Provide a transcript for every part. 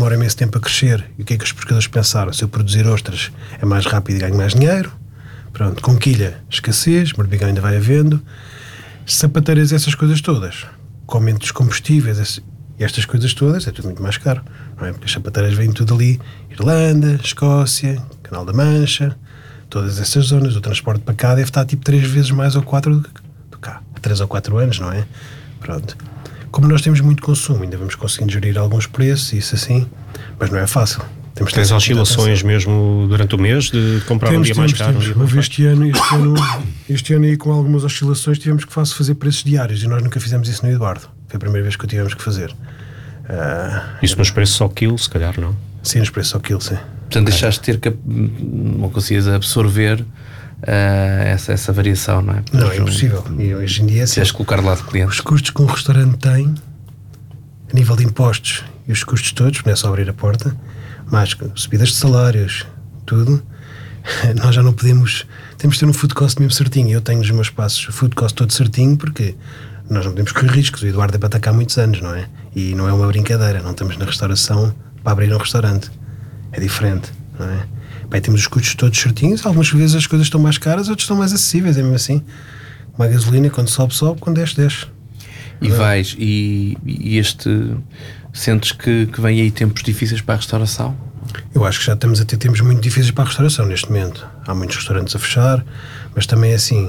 demora imenso tempo a crescer. E o que é que os pescadores pensaram? Se eu produzir ostras é mais rápido e ganho mais dinheiro. Pronto, conquilha, escassez, berbigão ainda vai havendo. Sapateiras, essas coisas todas. Com aumento dos combustíveis e estas coisas todas, é tudo muito mais caro. Não é? Porque as sapateiras vêm tudo ali. Irlanda, Escócia, Canal da Mancha, todas essas zonas. O transporte para cá deve estar tipo 3 vezes mais ou 4 do cá. Há 3 ou 4 anos, não é? Pronto. Como nós temos muito consumo, ainda vamos conseguindo gerir alguns preços, isso assim, mas não é fácil. Tens oscilações mesmo durante o mês de comprar um dia mais caro? Houve este ano aí com algumas oscilações tivemos que fazer preços diários e nós nunca fizemos isso no Eduardo. Foi a primeira vez que o tivemos que fazer. Isso nos preços ao quilo, se calhar, não? Sim, nos preços ao quilo, sim. Portanto, deixaste de ter que não conseguias absorver essa variação, não é? Não, é impossível. E hoje em dia tens de colocar lá de clientes. Os custos que um restaurante tem a nível de impostos e os custos todos, não é só abrir a porta, mais subidas de salários, tudo, nós já não podemos, temos de ter um food cost mesmo certinho. Eu tenho nos meus passos o food cost todo certinho, porque nós não podemos correr riscos. O Eduardo é para atacar há muitos anos, não é? E não é uma brincadeira, não estamos na restauração para abrir um restaurante, é diferente, não é? Bem, temos os custos todos certinhos, algumas vezes as coisas estão mais caras, outras estão mais acessíveis, é mesmo assim. Uma gasolina, quando sobe, quando desce. E vais, e sentes que vem aí tempos difíceis para a restauração? Eu acho que já estamos a ter tempos muito difíceis para a restauração neste momento. Há muitos restaurantes a fechar, mas também é assim,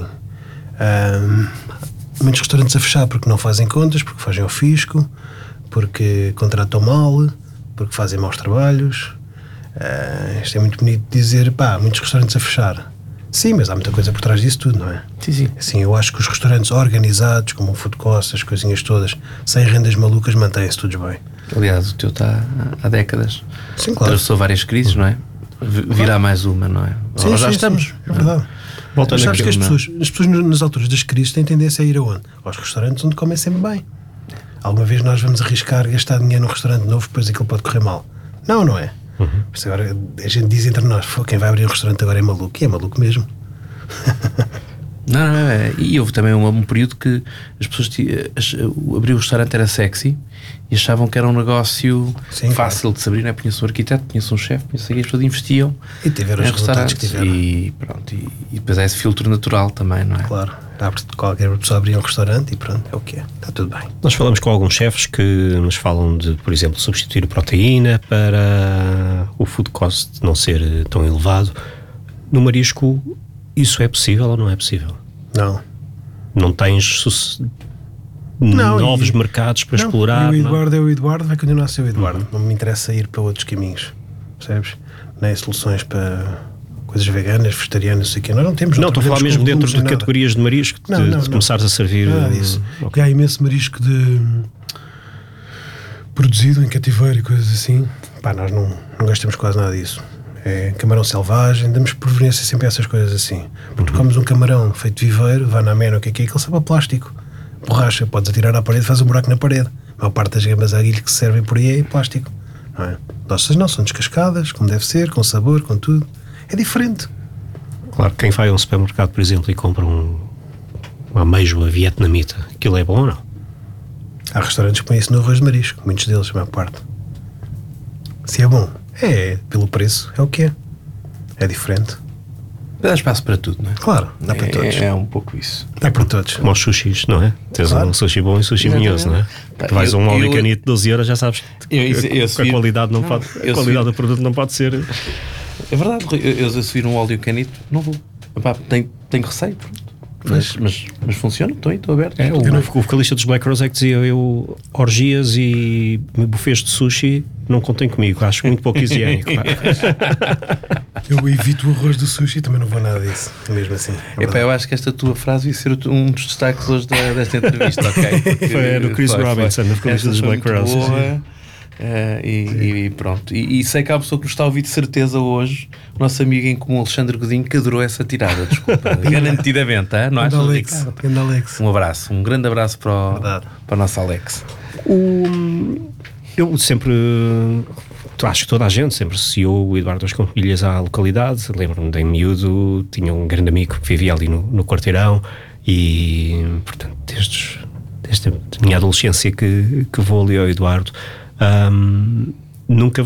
muitos restaurantes a fechar porque não fazem contas, porque fazem ao fisco, porque contratam mal, porque fazem maus trabalhos. Isto é muito bonito dizer, muitos restaurantes a fechar. Sim, mas há muita coisa por trás disso tudo, não é? Sim. Assim, eu acho que os restaurantes organizados, como o Food Cost, as coisinhas todas, sem rendas malucas, mantêm-se todos bem. Aliás, o teu está há décadas. Sim, claro. Atravessou várias crises, não é? Virá mais uma, não é? Sim, Nós já estamos. Sim, é verdade. Mas sabes que as pessoas nas alturas das crises têm tendência a ir aonde? Aos restaurantes onde comem sempre bem. Alguma vez nós vamos arriscar gastar dinheiro num restaurante novo, depois aquilo pode correr mal. Não é? Mas agora a gente diz entre nós, quem vai abrir um restaurante agora é maluco, e é maluco mesmo. Não, e houve também um período que as pessoas abrir o restaurante era sexy e achavam que era um negócio fácil de se abrir, não é? Conheço um arquiteto, conheço um chefe, conheço as pessoas investiam e tiveram os resultados que tiveram. E pronto, e depois é esse filtro natural também, não é? Claro, qualquer pessoa abrir um restaurante e pronto, é o que é, está tudo bem. Nós falamos com alguns chefes que nos falam de, por exemplo, substituir a proteína para o food cost não ser tão elevado. No marisco, isso é possível ou não é possível? Não tens novos mercados para explorar? O Eduardo é o Eduardo, vai continuar a ser o Eduardo. Não me interessa ir para outros caminhos, percebes? Nem soluções para coisas veganas, vegetarianas, não sei o quê. Nós não temos. Não, estou a falar mesmo dentro de categorias de marisco, de começares a servir. Nada disso. Okay. E há imenso marisco produzido em cativeiro e coisas assim. Nós não gastamos quase nada disso. É camarão selvagem, damos preferência sempre a essas coisas assim. Porque comes um camarão feito de viveiro, vai na mena, o que é aquilo, sabe a plástico. Borracha, podes atirar à parede, faz um buraco na parede. A maior parte das gambas à guilho que se servem por aí é plástico. Não é? Nossas não, são descascadas, como deve ser, com sabor, com tudo. É diferente. Claro, quem vai a um supermercado, por exemplo, e compra uma ameijoa vietnamita, aquilo é bom ou não? Há restaurantes que põem isso no arroz de marisco, muitos deles, a maior parte. Se é bom, pelo preço, é o que é. É diferente. Dá espaço para tudo, não é? Claro, dá para todos. É um pouco isso. Dá para todos. Como os sushis, não é? Tens um sushi bom e sushi vinhoso, não é? Tu vais a um all you can eat de 12 euros, já sabes que a qualidade não pode, a qualidade do produto não pode ser. É verdade, eu se vir um all you can eat, não vou. Tenho receio, mas funciona, estou aberto. O vocalista dos Black Rose é que dizia: eu orgias e buffets de sushi não contem comigo, acho muito pouco higiênico. Eu evito o arroz do sushi, também não vou nada disso, mesmo assim. Eu acho que esta tua frase ia ser um dos destaques hoje desta entrevista, ok? Foi do Chris Robinson, o vocalista dos Black Rose. E pronto. E sei que há uma pessoa que nos está a ouvir de certeza hoje, o nosso amigo em comum Alexandre Godinho, que adorou essa tirada, desculpa. Garantidamente, não é? Alex. Um grande abraço para o nosso Alex. Eu sempre, acho que toda a gente sempre associou o Eduardo das Conquilhas à localidade. Lembro-me de em miúdo, tinha um grande amigo que vivia ali no Quarteirão e, portanto, desde a minha adolescência que vou ali ao Eduardo. Nunca